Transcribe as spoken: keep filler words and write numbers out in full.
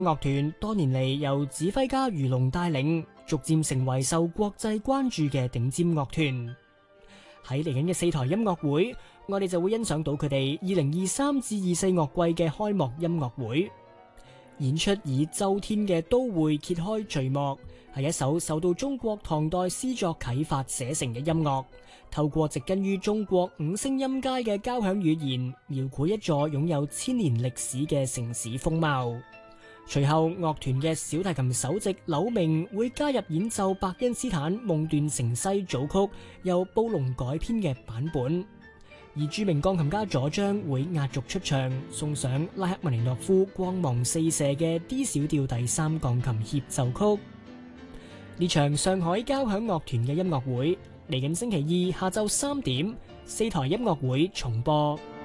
樂團多年嚟由指揮家余龍帶領，逐漸成為受國際關注嘅頂尖樂團。喺嚟緊嘅四台音樂會，我哋就會欣賞到佢哋二零二三至二四樂季嘅開幕音樂會。演出以周天嘅都會揭開序幕，係一首受到中國唐代詩作啟發寫成嘅音樂，透過植根於中國五聲音階嘅交響語言，描繪一座擁有千年歷史嘅城市風貌。隨後，樂團嘅小提琴首席柳明會加入演奏伯恩斯坦《夢斷城西》組曲，由布隆改編嘅版本。而著名鋼琴家佐章會壓軸出場，送上拉赫曼尼諾夫光芒四射嘅 D 小調第三鋼琴協奏曲。呢場上海交響樂團嘅音樂會嚟緊星期二下晝三點，四台音樂會重播。